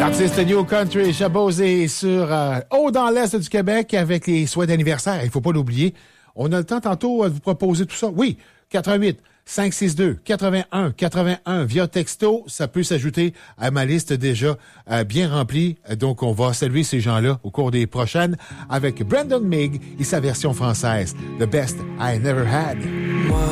Artiste New Country, Chabosé sur haut dans l'est du Québec avec les souhaits d'anniversaire. Il ne faut pas l'oublier. On a le temps tantôt de vous proposer tout ça. Oui, 88 562 81 81 via texto. Ça peut s'ajouter à ma liste déjà bien remplie. Donc, on va saluer ces gens-là au cours des prochaines avec Brandon Mig et sa version française. The Best I Never Had.